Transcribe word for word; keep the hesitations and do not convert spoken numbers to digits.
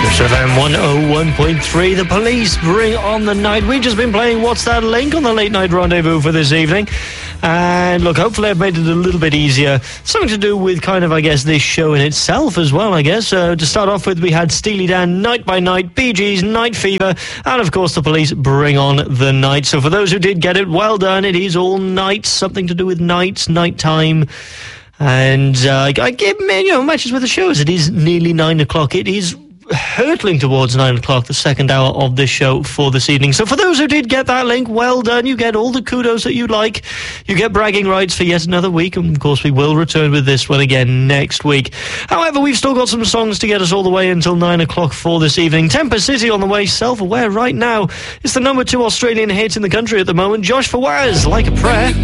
F M one oh one point three, The Police, Bring on the Night. We've just been playing What's That Link on the Late Night Rendezvous for this evening. And look, hopefully I've made it a little bit easier. Something to do with kind of, I guess, this show in itself as well, I guess. Uh, to start off with, we had Steely Dan, Night by Night, Bee Gees, Night Fever, and of course The Police, Bring on the Night. So for those who did get it, well done. It is all night, something to do with nights, nighttime. And uh, I give, you know, matches with the shows. It is nearly nine o'clock. It is hurtling towards nine o'clock, the second hour of this show for this evening. So for those who did get that link, well done. You get all the kudos that you like. You get bragging rights for yet another week. And of course, we will return with this one again next week. However, we've still got some songs to get us all the way until nine o'clock for this evening. Temper City on the way, Self-Aware right now. It's the number two Australian hit in the country at the moment. Josh Fawaz, Like a Prayer.